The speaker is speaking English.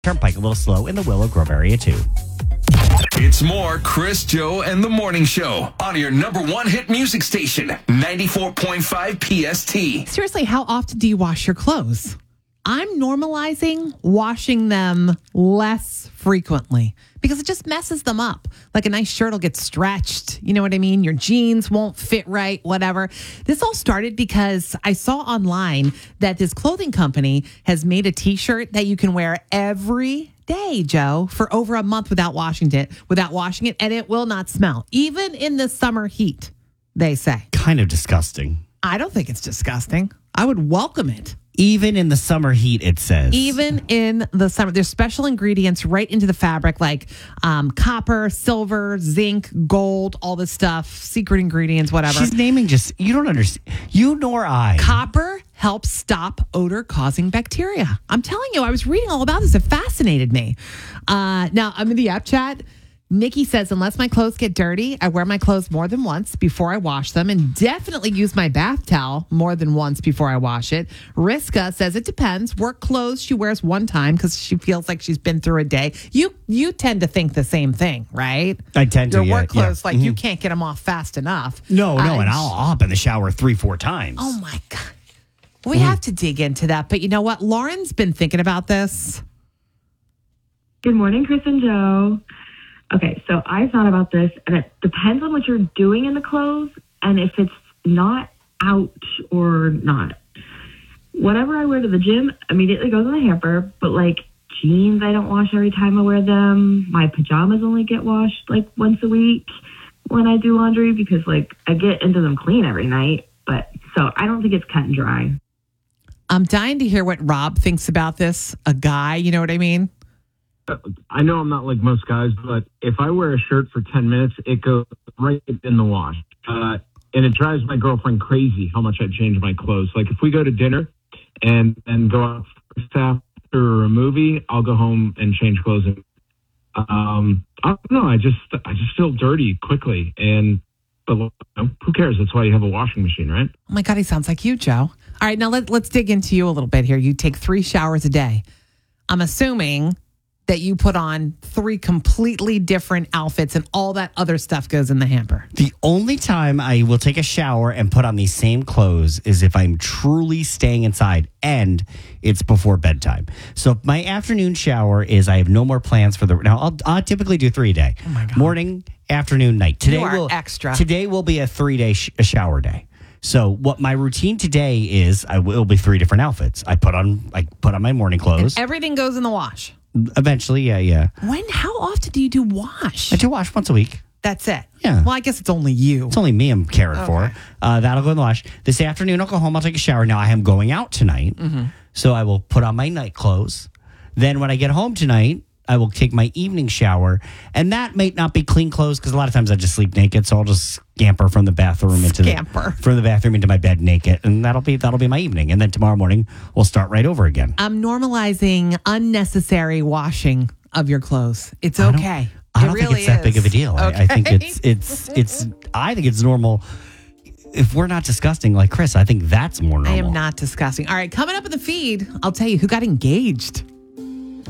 Turnpike a little slow in the Willow Grove area too. It's more Chris, Joe, and the Morning Show on your number one hit music station, 94.5 PST. Seriously, how often do you wash your clothes? I'm normalizing washing them less frequently because it just messes them up. Like a nice shirt will get stretched. You know what I mean? Your jeans won't fit right, whatever. This all started because I saw online that this clothing company has made a t-shirt that you can wear every day, Joe, for over a month without washing it, and it will not smell. Even in the summer heat, they say. Kind of disgusting. I don't think it's disgusting. I would welcome it. Even in the summer heat, it says. Even in the summer. There's special ingredients right into the fabric like copper, silver, zinc, gold, all this stuff, secret ingredients, whatever. She's naming you don't understand. You nor I. Copper helps stop odor-causing bacteria. I'm telling you, I was reading all about this. It fascinated me. Now, I'm in the app chat. Nikki says, unless my clothes get dirty, I wear my clothes more than once before I wash them and definitely use my bath towel more than once before I wash it. Riska says it depends. Work clothes she wears one time because she feels like she's been through a day. You tend to think the same thing, right? I tend to. Your work clothes, you can't get them off fast enough. No, and I'll hop in the shower 3-4 times. Oh, my God. We have to dig into that. But you know what? Lauren's been thinking about this. Good morning, Chris and Joe. Okay, so I thought about this, and it depends on what you're doing in the clothes and if it's not out or not. Whatever I wear to the gym immediately goes in the hamper, but like jeans, I don't wash every time I wear them. My pajamas only get washed like once a week when I do laundry because like I get into them clean every night. But so I don't think it's cut and dry. I'm dying to hear what Rob thinks about this. A guy, you know what I mean? I know I'm not like most guys, but if I wear a shirt for 10 minutes, it goes right in the wash. And it drives my girlfriend crazy how much I change my clothes. Like if we go to dinner and go out after a movie, I'll go home and change clothes. I don't know. I just feel dirty quickly. But who cares? That's why you have a washing machine, right? Oh my God, he sounds like you, Joe. All right, now let's dig into you a little bit here. You take 3 showers a day. I'm assuming that you put on 3 completely different outfits and all that other stuff goes in the hamper. The only time I will take a shower and put on these same clothes is if I'm truly staying inside and it's before bedtime. So my afternoon shower is I have no more plans for now I'll typically do 3 a day. Oh my God. Morning, afternoon, night. Today will be a 3-day shower day. So what my routine today is, I will be 3 different outfits. I put on my morning clothes. And everything goes in the wash. Eventually, yeah. How often do you do wash? I do wash once a week. That's it. Yeah. Well, I guess it's only you. It's only me I'm caring for. That'll go in the wash. This afternoon, I'll go home. I'll take a shower. Now, I am going out tonight, so I will put on my night clothes. Then when I get home tonight, I will take my evening shower, and that may not be clean clothes because a lot of times I just sleep naked, so I'll just scamper from the bathroom into my bed naked, and that'll be my evening. And then tomorrow morning we'll start right over again. I'm normalizing unnecessary washing of your clothes. It's okay. I don't think it's that big of a deal. Okay. I think it's normal. If we're not disgusting like Chris, I think that's more normal. I am not disgusting. All right, coming up in the feed, I'll tell you who got engaged.